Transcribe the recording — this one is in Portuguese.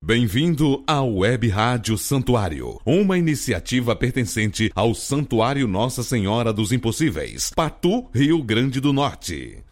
Bem-vindo à Web Rádio Santuário, uma iniciativa pertencente ao Santuário Nossa Senhora dos Impossíveis, Patu, Rio Grande do Norte.